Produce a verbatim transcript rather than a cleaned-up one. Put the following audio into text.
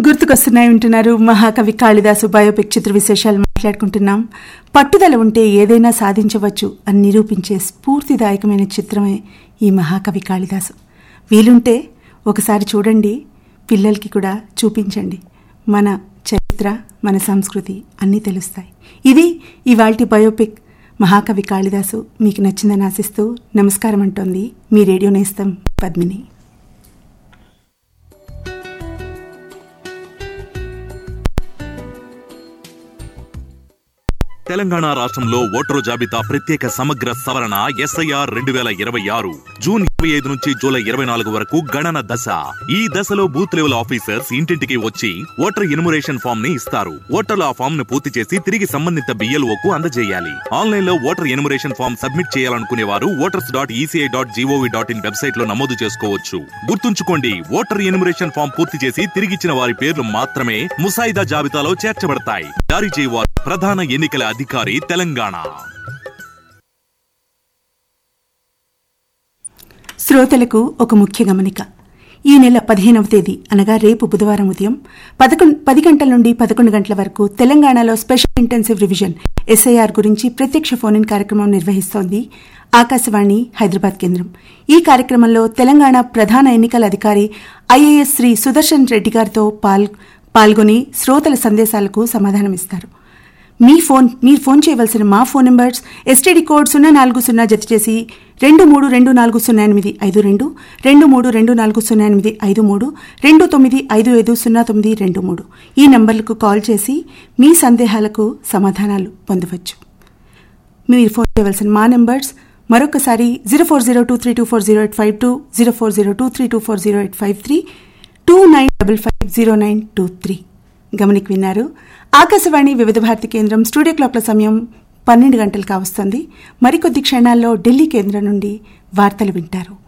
గుర్తుకొస్తున్నాయి వింటున్నారు. మహాకవి కాళిదాసు బయోపిక్ చిత్ర విశేషాలు మాట్లాడుకుంటున్నాం. పట్టుదల ఉంటే ఏదైనా సాధించవచ్చు అని నిరూపించే స్ఫూర్తిదాయకమైన చిత్రమే ఈ మహాకవి కాళిదాసు. వీలుంటే ఒకసారి చూడండి, పిల్లలకి కూడా చూపించండి. మన చరిత్ర, మన సంస్కృతి అన్నీ తెలుస్తాయి. ఇది ఇవాల్టి బయోపిక్ మహాకవి కాళిదాసు. మీకు నచ్చిందని ఆశిస్తూ నమస్కారం అంటోంది మీ రేడియో నేస్తం పద్మిని. తెలంగాణ రాష్ట్రంలో ఓటరు జాబితా ప్రత్యేక సమగ్ర సవరణ ఎస్ఐఆర్ రెండు వేల ఇరవై ఆరు జూన్ ఇరవై ఐదు నుంచి జూలై ఇరవై నాలుగు వరకు గణన దశ. ఈ దశలో బూత్ లెవెల్ ఆఫీసర్స్ ఇంటింటికి వచ్చి ఓటర్ ఎన్యుమరేషన్ ఫామ్ ని ఇస్తారు. ఓటర్లు ఆ ఫామ్ ను పూర్తి చేసి తిరిగి సంబంధిత బిఎల్ఓకు అందజేయాలి. ఆన్లైన్ లో ఓటర్ ఎన్యుమరేషన్ ఫామ్ సబ్మిట్ చేయాలనుకునే వారు voters dot ECI dot GOV dot in website లో నమోదు చేసుకోవచ్చు. గుర్తుంచుకోండి, ఓటర్ ఎన్యుమరేషన్ ఫామ్ పూర్తి చేసి తిరిగిచ్చిన వారి పేర్లు మాత్రమే ముసాయిదా జాబితాలో చేర్చబడతాయి. జారీ చేయవారు ప్రధాన ఎన్నికల అధికారి తెలంగాణ. శ్రోతలకు ఒక ముఖ్య గమనిక. ఈ నెల పదిహేనవ తేదీ అనగా రేపు బుధవారం ఉదయం పదకొండు పది గంటల నుండి పదకొండు గంటల వరకు తెలంగాణలో స్పెషల్ ఇంటెన్సివ్ రివిజన్ ఎస్ఐఆర్ గురించి ప్రత్యక్ష ఫోన్ ఇన్ కార్యక్రమం నిర్వహిస్తోంది ఆకాశవాణి హైదరాబాద్ కేంద్రం. ఈ కార్యక్రమంలో తెలంగాణ ప్రధాన ఎన్నికల అధికారి ఐఏఎస్ శ్రీ సుదర్శన్ రెడ్డి గారితో పాల్ పాల్గొని శ్రోతల సందేశాలకు సమాధానమిస్తారు. మీ ఫోన్ మీరు ఫోన్ చేయవలసిన మా ఫోన్ నంబర్స్ ఎస్టీడీ కోడ్ సున్నా నాలుగు సున్నా జత చేసి రెండు మూడు రెండు నాలుగు సున్నా ఎనిమిది ఐదు రెండు రెండు మూడు రెండు నాలుగు సున్నా ఎనిమిది ఐదు మూడు రెండు తొమ్మిది ఐదు ఐదు సున్నా తొమ్మిది రెండు మూడు ఈ నంబర్లకు కాల్ చేసి మీ సందేహాలకు సమాధానాలు పొందవచ్చు. మీరు ఫోన్ చేయవలసిన మా నంబర్స్ మరొకసారి zero four zero two three two four zero eight five two zero four zero two three two four zero eight five three two nine double five zero nine two three. గమనిక విన్నారు. ఆకాశవాణి వివిధ భారతి కేంద్రం studio క్లాక్ల సమయం పన్నెండు గంటలు కావస్తోంది. మరికొద్ది క్షణాల్లో ఢిల్లీ కేంద్రం నుండి వార్తలు వింటారు.